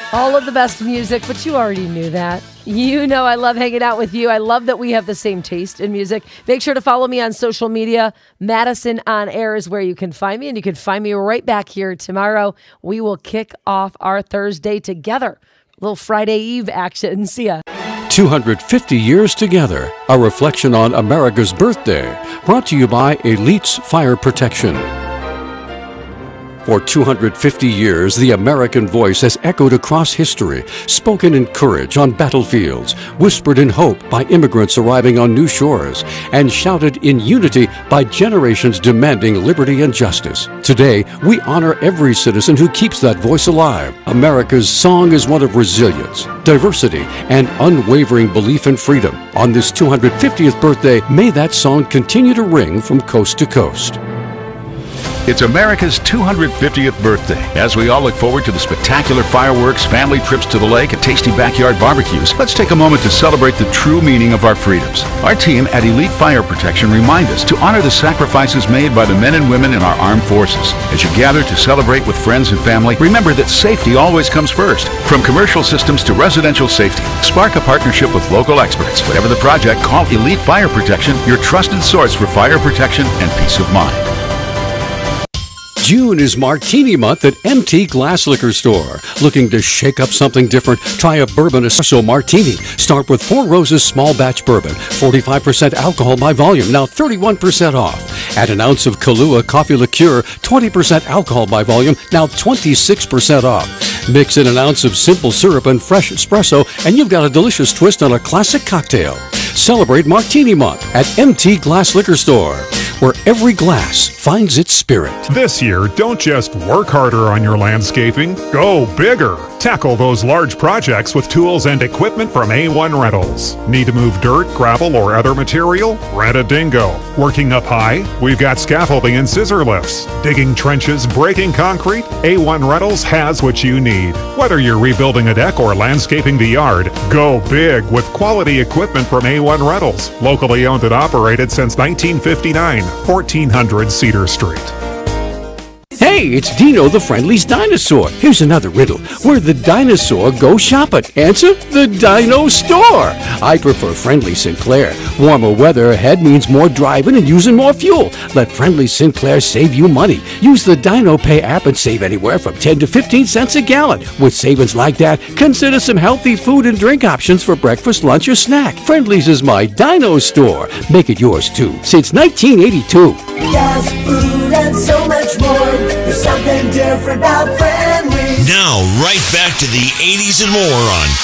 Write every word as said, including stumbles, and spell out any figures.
All of the best music, but you already knew that. You know I love hanging out with you. I love that we have the same taste in music. Make sure to follow me on social media. Madison On Air is where you can find me, and you can find me right back here tomorrow. We will kick off our Thursday together. A little Friday Eve action. See ya. two hundred fifty years together, a reflection on America's birthday, brought to you by Elite's Fire Protection. For two hundred fifty years, the American voice has echoed across history, spoken in courage on battlefields, whispered in hope by immigrants arriving on new shores, and shouted in unity by generations demanding liberty and justice. Today, we honor every citizen who keeps that voice alive. America's song is one of resilience, diversity, and unwavering belief in freedom. On this two hundred fiftieth birthday, may that song continue to ring from coast to coast. It's America's two hundred fiftieth birthday. As we all look forward to the spectacular fireworks, family trips to the lake, and tasty backyard barbecues, let's take a moment to celebrate the true meaning of our freedoms. Our team at Elite Fire Protection remind us to honor the sacrifices made by the men and women in our armed forces. As you gather to celebrate with friends and family, remember that safety always comes first. From commercial systems to residential safety, spark a partnership with local experts. Whatever the project, call Elite Fire Protection, your trusted source for fire protection and peace of mind. June is Martini Month at M T Glass Liquor Store. Looking to shake up something different? Try a bourbon espresso martini. Start with Four Roses small batch bourbon, forty-five percent alcohol by volume, now thirty-one percent off. Add an ounce of Kahlua coffee liqueur, twenty percent alcohol by volume, now twenty-six percent off. Mix in an ounce of simple syrup and fresh espresso, and you've got a delicious twist on a classic cocktail. Celebrate Martini Month at M T Glass Liquor Store, where every glass finds its spirit. This year, don't just work harder on your landscaping, go bigger. Tackle those large projects with tools and equipment from A one Rentals. Need to move dirt, gravel, or other material? Rent a Dingo. Working up high? We've got scaffolding and scissor lifts. Digging trenches, breaking concrete? A one Rentals has what you need. Whether you're rebuilding a deck or landscaping the yard, go big with quality equipment from A one Rentals. Locally owned and operated since nineteen fifty-nine. fourteen hundred Cedar Street. Hey, it's Dino the Friendly's Dinosaur. Here's another riddle. Where'd the dinosaur go shopping? Answer, the Dino Store. I prefer Friendly Sinclair. Warmer weather ahead means more driving and using more fuel. Let Friendly Sinclair save you money. Use the Dino Pay app and save anywhere from ten to fifteen cents a gallon. With savings like that, consider some healthy food and drink options for breakfast, lunch, or snack. Friendly's is my Dino Store. Make it yours, too. Since nineteen eighty-two. Gas, food, and so much more. There's something different about Friendly's. Now, right back to the eighties and more on